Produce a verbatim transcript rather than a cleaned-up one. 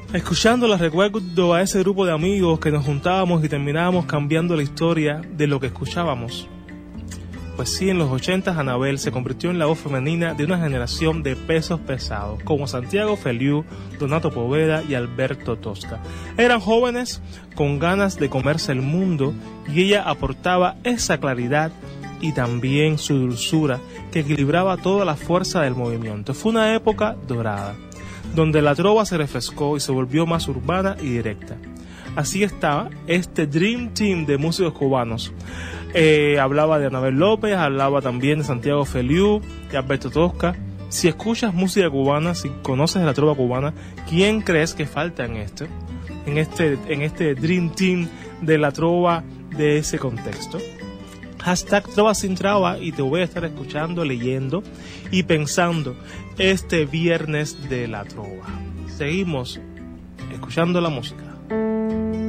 Escuchándola recuerdo a ese grupo de amigos que nos juntábamos y terminábamos cambiando la historia de lo que escuchábamos. Pues sí, en los ochentas Anabel se convirtió en la voz femenina de una generación de pesos pesados, como Santiago Feliú, Donato Poveda y Alberto Tosca. Eran jóvenes con ganas de comerse el mundo y ella aportaba esa claridad y también su dulzura que equilibraba toda la fuerza del movimiento. Fue una época dorada, donde la trova se refrescó y se volvió más urbana y directa. Así estaba este Dream Team de músicos cubanos. Eh, hablaba de Anabel López, hablaba también de Santiago Feliú, de Alberto Tosca. Si escuchas música cubana, si conoces la trova cubana, ¿quién crees que falta en este, en este, en este Dream Team de la trova de ese contexto? Hashtag Trova Sin Traba, y te voy a estar escuchando, leyendo y pensando este viernes de la trova. Seguimos escuchando la música.